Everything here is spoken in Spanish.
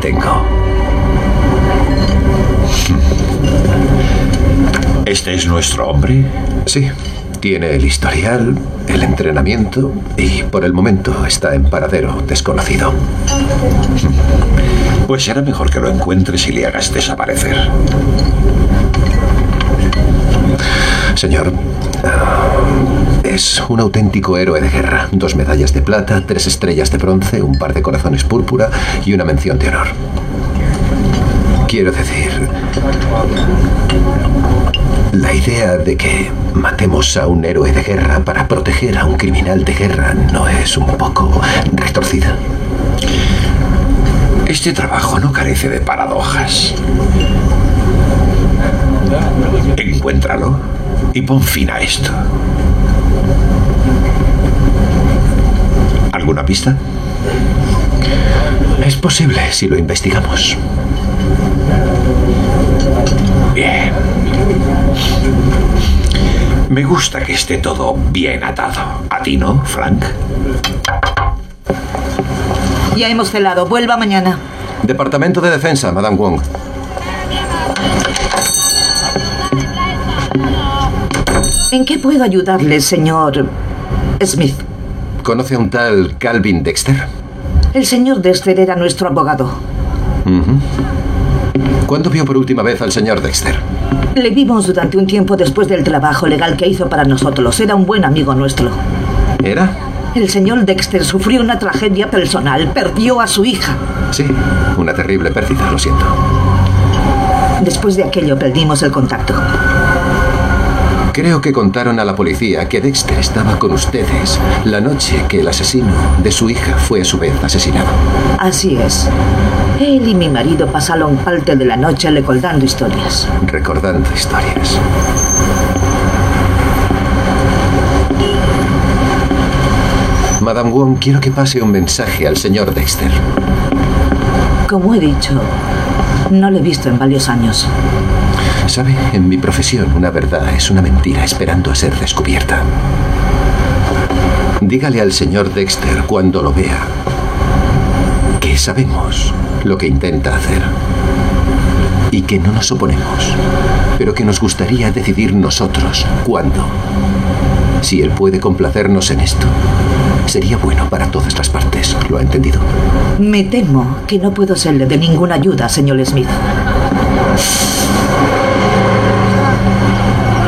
tengo. ¿Este es nuestro hombre? Sí. Tiene el historial, el entrenamiento y por el momento está en paradero desconocido. Pues será mejor que lo encuentres y le hagas desaparecer. Señor, es un auténtico héroe de guerra. 2 medallas de plata, 3 estrellas de bronce, un par de corazones púrpura y una mención de honor. Quiero decir, la idea de que matemos a un héroe de guerra para proteger a un criminal de guerra no es un poco retorcida. Este trabajo no carece de paradojas. Encuéntralo y pon fin a esto. ¿Alguna pista? Es posible si lo investigamos. Bien. Me gusta que esté todo bien atado. ¿A ti no, Frank? Ya hemos celado. Vuelva mañana. Departamento de Defensa, Madame Wong. ¿En qué puedo ayudarle, señor Smith? ¿Conoce a un tal Calvin Dexter? El señor Dexter era nuestro abogado. ¿Cuándo vio por última vez al señor Dexter? Le vimos durante un tiempo después del trabajo legal que hizo para nosotros. Era un buen amigo nuestro. ¿Era? El señor Dexter sufrió una tragedia personal. Perdió a su hija. Sí, una terrible pérdida, lo siento. Después de aquello perdimos el contacto. Creo que contaron a la policía que Dexter estaba con ustedes la noche que el asesino de su hija fue a su vez asesinado. Así es. Él y mi marido pasaron parte de la noche recordando historias. Recordando historias. Madame Wong, quiero que pase un mensaje al señor Dexter. Como he dicho, no lo he visto en varios años. ¿Sabe? En mi profesión, una verdad es una mentira esperando a ser descubierta. Dígale al señor Dexter cuando lo vea que sabemos lo que intenta hacer y que no nos oponemos, pero que nos gustaría decidir nosotros cuándo. Si él puede complacernos en esto, sería bueno para todas las partes. ¿Lo ha entendido? Me temo que no puedo serle de ninguna ayuda, señor Smith.